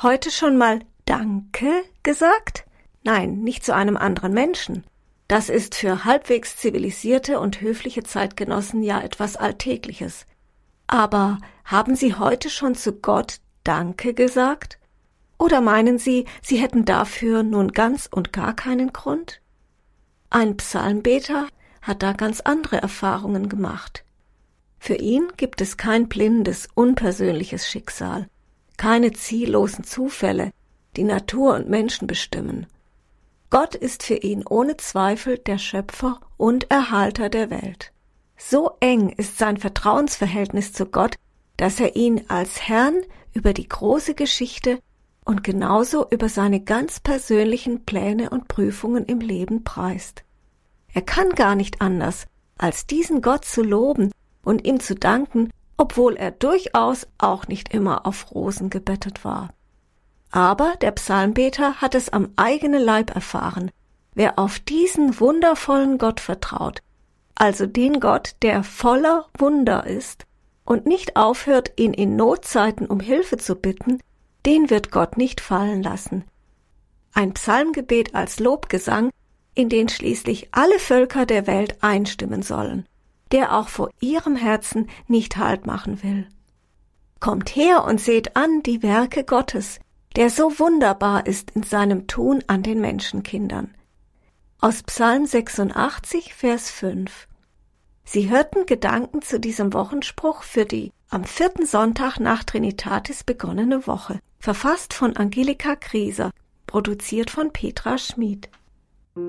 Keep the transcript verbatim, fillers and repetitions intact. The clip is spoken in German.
heute schon mal Danke gesagt? Nein, nicht zu einem anderen Menschen. Das ist für halbwegs zivilisierte und höfliche Zeitgenossen ja etwas Alltägliches. Aber haben Sie heute schon zu Gott Danke gesagt? Oder meinen Sie, Sie hätten dafür nun ganz und gar keinen Grund? Ein Psalmbeter hat da ganz andere Erfahrungen gemacht. Für ihn gibt es kein blindes, unpersönliches Schicksal, keine ziellosen Zufälle, die Natur und Menschen bestimmen. Gott ist für ihn ohne Zweifel der Schöpfer und Erhalter der Welt. So eng ist sein Vertrauensverhältnis zu Gott, dass er ihn als Herrn über die große Geschichte und genauso über seine ganz persönlichen Pläne und Prüfungen im Leben preist. Er kann gar nicht anders, als diesen Gott zu loben und ihm zu danken, obwohl er durchaus auch nicht immer auf Rosen gebettet war. Aber der Psalmbeter hat es am eigenen Leib erfahren. Wer auf diesen wundervollen Gott vertraut, also den Gott, der voller Wunder ist und nicht aufhört, ihn in Notzeiten um Hilfe zu bitten, den wird Gott nicht fallen lassen. Ein Psalmgebet als Lobgesang, in den schließlich alle Völker der Welt einstimmen sollen, der auch vor ihrem Herzen nicht Halt machen will. Kommt her und seht an die Werke Gottes, der so wunderbar ist in seinem Tun an den Menschenkindern. Aus Psalm sechsundachtzig, Vers fünf. Sie hörten Gedanken zu diesem Wochenspruch für die am vierten Sonntag nach Trinitatis begonnene Woche, verfasst von Angelika Grieser, produziert von Petra Schmid.